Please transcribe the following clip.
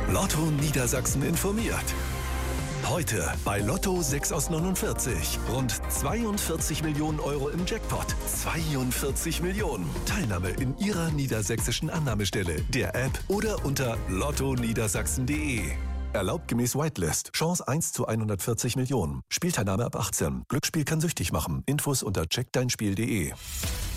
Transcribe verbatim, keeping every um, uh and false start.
Lotto Niedersachsen informiert. Heute bei Lotto sechs aus neunundvierzig. Rund zweiundvierzig Millionen Euro im Jackpot. zweiundvierzig Millionen. Teilnahme in Ihrer niedersächsischen Annahmestelle, der App oder unter lotto niedersachsen punkt de. Erlaubt gemäß Whitelist. Chance eins zu hundertvierzig Millionen. Spielteilnahme ab achtzehn. Glücksspiel kann süchtig machen. Infos unter check dein spiel punkt de.